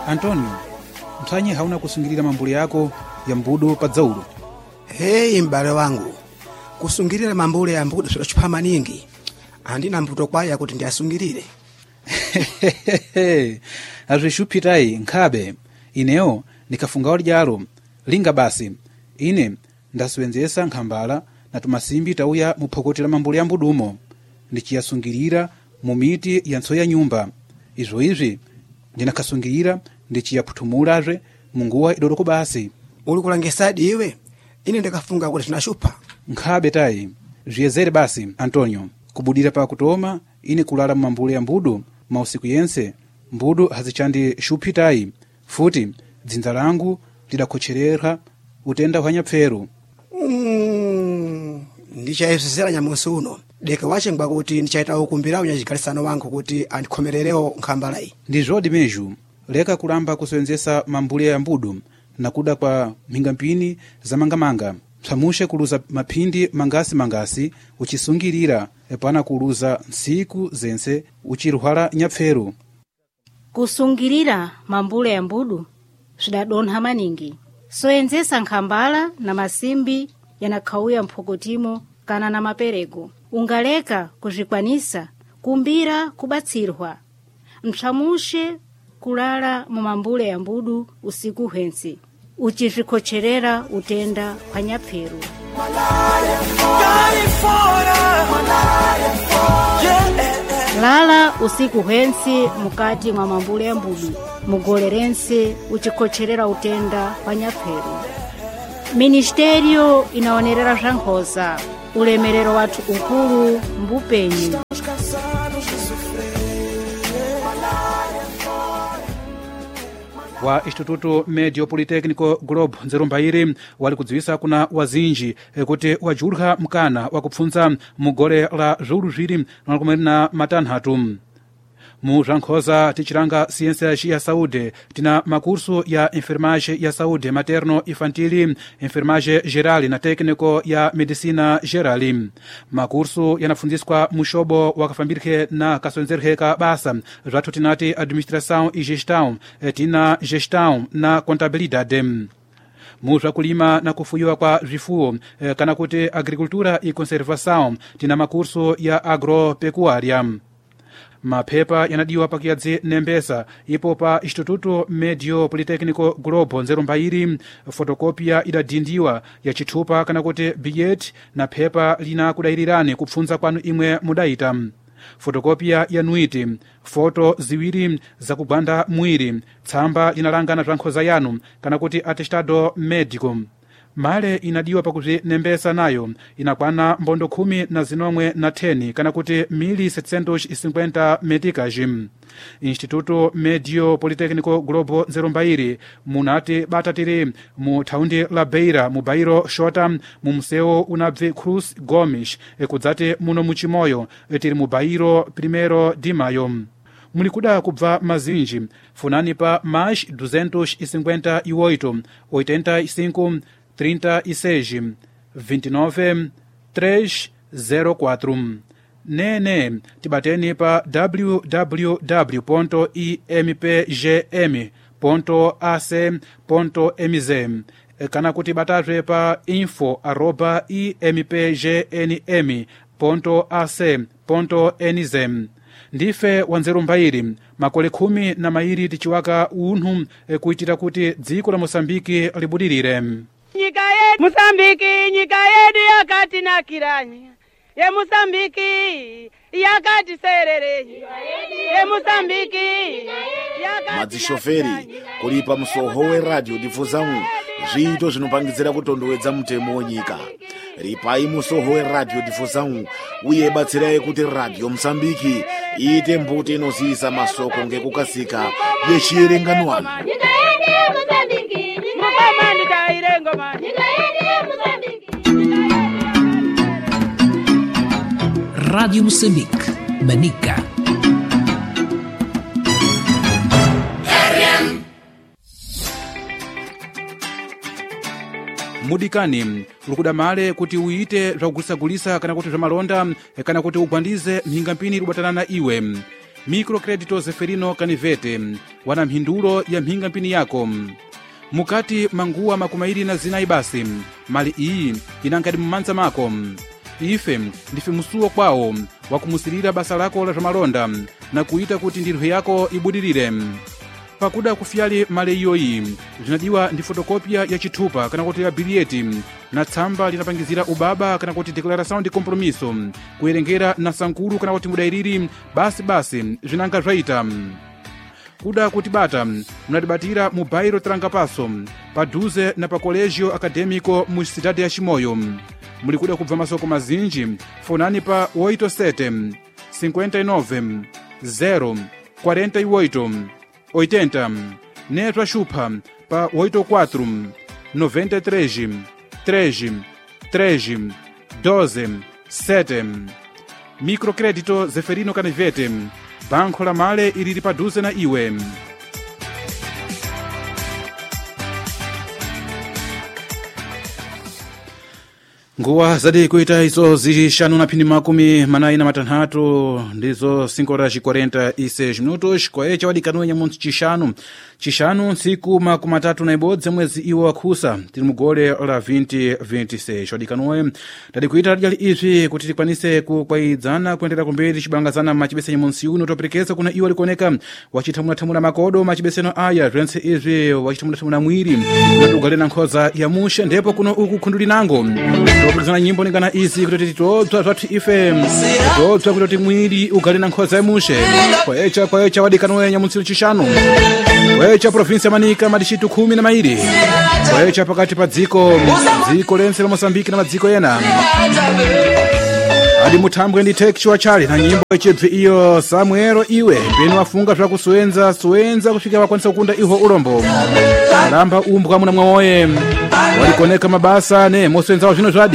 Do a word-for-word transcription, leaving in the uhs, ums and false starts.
Antonio, msanye hauna kusungirira mambule yako ya mbudu pa dzaulu. Hey mbale wangu, kusungirira mambule ya mbudu sio maningi. Andina mbuto kwaya kuti ndiasungirire. Azvishupitai nkhabe. Ineo nikafunga jaro linga basi. Ine ndaswenzesa nkhambala na tumasimbi tauya muphokotera mambule ya mbudumo. Ndichiyasungirira mu miti ya ntso ya nyumba. Izo izvi ndinakasungirira ndichiyaphuthumulaje munguwa idoroko basi. Uli kulangesadi iwe? Ine ndikafunga kuti tinashupa. Nkhabe tai. Ziyezere basi, Antonio. Kubudira pa kutoma, ine kulala mambule ya mbudu, mausiku yense, mbudu hazichandi shupitai. Futi, dzinza langu, lidakhocherera, utenda uhanya pferu. Mm, ndicha yesesera nyamusu uno. Deka wache ngwa kuti ndichaita ukumbira unyajikalisano wangu kuti andikhomerereo nkambalai. Ndizodi meju, leka kulamba kuswenzesa mambule ya mbudu, na kuda kwa mingampini za mangamanga. Samushe kuluza mapindi mangasi mangasi, uchisungirira, epana kuluza nsiku zense, uchiruhala nyapferu. Kusungirira mambule ya mbudu, shidadonha maningi. Soenzesa nkhambala na masimbi yanakhauya mphokotimo kana na mapereko. Ungaleka kuzhikwanisa, kumbira kubatsirwa. Msamushe kulala mumambule ya mbudu usiku hensi. Uchizhikhocherera utenda kwa nyapferu. Lala usiku hensi mukati mwa mambule ya mbudu. Mugolerense uchikhocherera utenda kwa nyapferu. Ministerio inaonerera zvankhoza. Ulemerero watu ukulu mbupenyu. Wa Instituto Medio Politecnico Globo Nzerumbairi wali kudziwisa kuna wazinji e, kuti wajurha mkana wakupfunza mugole la zulu ziri na matanhatu. Mu zvankhoza tichiranga ciência ya saúde tina makurso ya enfermagem ya saúde materno infantil, enfermagem geral na técnico ya medicina geral. Makurso yanafundiswa mushobo wakafambirike na kaswenzerheka basa zvathu tinati administração e gestão, tina gestão na contabilidade. Mu zvakulima na kufuyiwa kwa zvifuwo eh, kana kuti agricultura e conservação tina makurso ya agropecuária. Mapepa yanadiwa pakiyadzi nembesa ipo pa Instituto Medio Politecnico Globo Nzerumbairi. Fotokopia idadindiwa ya chithupa kana kuti billet na pepa lina kudairirani kupfunza kwanu imwe mudaita. Fotokopia ya nuiti, foto ziwiri za kugwanda mwiri, tsamba linalangana zvankhoza yanu kana kuti atestado médico. Male inadiwa pakuti nembesa nayo inakwana mbondo kumi na zinomwe na teni kana kuti mili setecentos e cinquenta meticajim. Instituto Medio Politecnico Globo Nzerumbairi munati batatiri mu thaundi la Beira mu bairo shota mu mseo unabve Cruz Gomes ekudzati muno muchimoyo etiri mu bairo Primeiro de Maio. Mulikuda kubva mazinji funani pa mais duzentos e cinquenta e oito, oitenta e cinco, trinta e seis, vinte e nove, trezentos e quatro. Nene tibateni pa w w w ponto i m p g m ponto a c ponto m z kana kuti batazve pa info arroba i m p g n m ponto a c ponto n z. Ndife Wanzerumbairi makole khumi na mairi tichiwaka unhu e, kuitira kuti dziko la Mosambiki libudirire. Nyika yetu Mosambiki, nyika yetu yakati na kiranyi. Ye Mosambiki yakati serere. Ye Mosambiki yakati madzishoferi kulipa msohowe radio difuzamwe zvito zvinopangizira kutondowedza mutemo wenyika. Ripai musohowe radio difuzamwe uye batsirai kuti radio Mosambiki iite mbuti inoziisa masoko ngekukasika yechiyerenganwano. Radio Moçambique, Manica. Mudikani lukudamale kuti uite zvakugulisagulisa kana kuti zvamalonda kana kuti ugwandize mhingampini lubatanana iwe. Microcredito Zeferino Canivete wana mhindulo ya mhinga mpini yako mukati manguwa makumairi na zinayi basi mali iyi inankadi mumanza mako. Ife ndife musuwo kwawo wakumusirira basa lako la zamalonda na kuita kuti ndilho yako ibudirire. Pakuda kufyali mali iyoyi zinadiwa ndi fotokopia ya chithupa kana kuti ya biliyeti na tsamba linapangizira ubaba kana kuti declaração de compromisso kuerengera na sankulu kana kuti mudairiri basi basi zinanga zvaita. Kuda kuti bata munadibatira mu bairro Trancapasso paduze na pa colégio acadêmico mu cidade ya Chimoio. Muli kuda kubva masoko mazinji fonani pa oito sete cinquenta e nove zero quarenta e oito oitenta netwa xupha pa oito quatro noventa e três três três doze sete. Microcredito Zeferino Canivete, banco la male ilili paduze na iwe. Nguwa zadi kuita izo zishanu na pini makumi manayi na matanhatu ndizo cinco horas e quarenta e seis minutos kwa echa wadikanuwe nyamuntu chishanu chishanu siku makumatatu na ibodze mwezi iwo wakhusa tili mugole la vinte vinte e seis wadikanuwe tadi kuita radjali izi kuti tikwanise kukwaidzana kuendera kumberi chibangazana machibese nyamuntu uno toperekeza kuna iwo likoneka wachithamuna-thamuna makodo machibeseno aya zvense izi wachithamuna-thamuna mwiri natugale na nkhoza ya mushe ndipo kuno uku khunduli nango topulizana nyimbo ningana izi kuti titodzwa zvathu ife titodzwa kuti mwiri ugale na nkhoza ya mushe kwaecha kwaecha wadikanuwe nyamuntu chishanu kwaecha provinsia Manika madistritu khumi na mairi kwaecha pakati pa dziko dziko lense la Mosambiki na madziko ena adi muthambwe ndi tekchwa chali na nyimbo echibvi iyo Samuelo iwe penu wafunga zva kusuenza suenza kusvika wakwanisa kukunda iho ulombo alamba umbwa muna mwawoye walikoneka mabasa ne mosuenzawo zvino zvadi